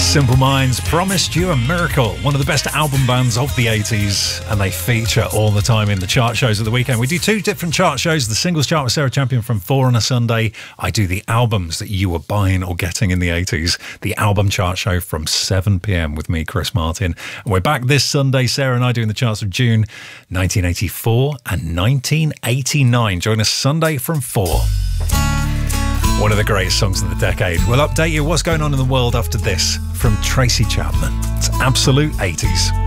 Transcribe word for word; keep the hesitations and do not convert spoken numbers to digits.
Simple Minds promised you a miracle, one of the best album bands of the eighties, and they feature all the time in the chart shows of the weekend. We do two different chart shows, the singles chart with Sarah Champion from four on a Sunday. I do the albums that you were buying or getting in the eighties, the album chart show from seven p m with me, Chris Martin. And we're back this Sunday, Sarah and I doing the charts of June nineteen eighty-four and nineteen eighty-nine. Join us Sunday from four. One of the greatest songs of the decade. We'll update you what's going on in the world after this from Tracy Chapman. It's Absolute eighties.